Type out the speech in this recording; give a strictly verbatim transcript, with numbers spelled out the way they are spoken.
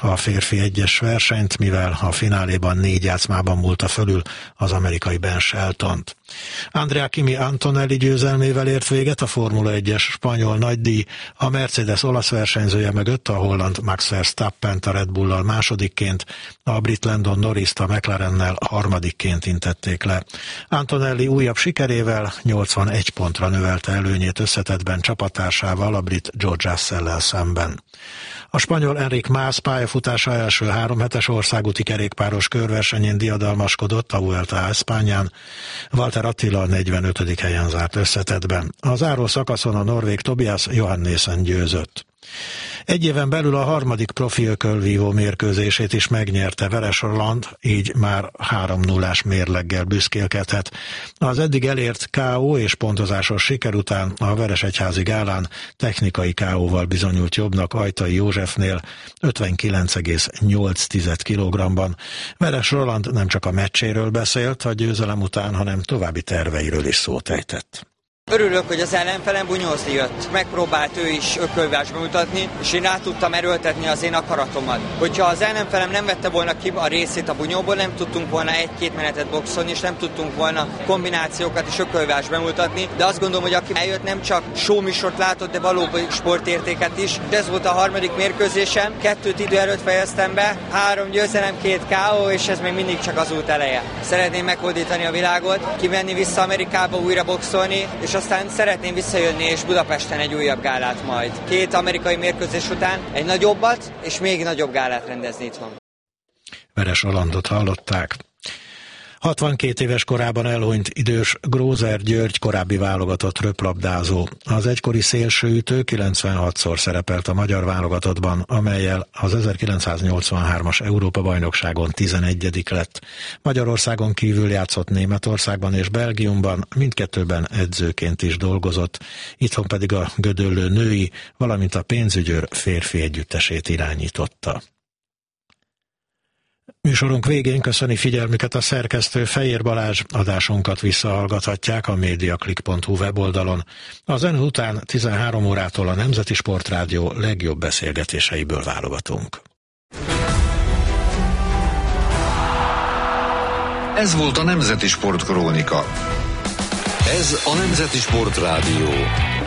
a férfi egyes versenyt, mivel a fináléban négy játszmában múlta fölül az amerikai Ben Sheltont. Andrea Kimi Antonelli győzelmével ért véget a Formula egyes spanyol nagydíj, a Mercedes olasz versenyzője mögött a holland Max Verstappent a Red Bull-al másodikként, a brit Lando Norrist a McLarennel harmadikként intették le. Antonelli újabb sikerével nyolcvanegy pontra növelte előnyét összetettben csapattársával, a brit George Russell-lel szemben. A spanyol Enric Mas pályafutása első háromhetes országúti kerékpáros körversenyén diadalmaskodott a Vuelta a Españán. Walter Attila a negyvenötödik helyen zárt összetettben. A záró szakaszon a norvég Tobias Johannessen győzött. Egy éven belül a harmadik profi ökölvívó mérkőzését is megnyerte Veres Roland, így már három nullás mérleggel büszkélkedhet. Az eddig elért ká ó és pontozásos siker után a Veresegyházi gálán technikai ká óval bizonyult jobbnak Ajtai Józsefnél ötvenkilenc egész nyolc kilogrammban. Veres Roland nem csak a meccséről beszélt a győzelem után, hanem további terveiről is szót ejtett. Örülök, hogy az ellenfelem bunyózni jött. Megpróbált ő is ökölvásba mutatni, és én rá tudtam erőltetni az én akaratomat. Hogyha az ellenfelem nem vette volna ki a részét a bunyóból, nem tudtunk volna egy-két menetet boxolni, és nem tudtunk volna kombinációkat és ökölvásba mutatni, de azt gondolom, hogy aki eljött, nem csak showműsort látott, de valóban sportértéket is. Ez volt a harmadik mérkőzésem, kettőt idő előtt fejeztem be, három győzelem, két ká ó, és ez még mindig csak az út eleje. Szeretném meghódítani a világot, kimenni vissza Amerikába újra boxolni, és aztán szeretném visszajönni és Budapesten egy újabb gálát majd. Két amerikai mérkőzés után egy nagyobbat és még nagyobb gálát rendezni itthon. Veres Rolandot hallották. hatvankét éves korában elhunyt idős Grózer György korábbi válogatott röplabdázó. Az egykori szélsőütő kilencvenhatszor szerepelt a magyar válogatottban, amellyel az ezerkilencszáznyolcvanhármas Európa-bajnokságon tizenegyedik lett. Magyarországon kívül játszott Németországban és Belgiumban, mindkettőben edzőként is dolgozott, itthon pedig a Gödöllő női, valamint a Pénzügyőr férfi együttesét irányította. Műsorunk végén köszöni figyelmüket a szerkesztő Fejér Balázs, adásunkat visszahallgathatják a mediaclick pont hu weboldalon. A zene után tizenhárom órától a Nemzeti Sportrádió legjobb beszélgetéseiből válogatunk. Ez volt a Nemzeti Sportkrónika. Ez a Nemzeti Sportrádió.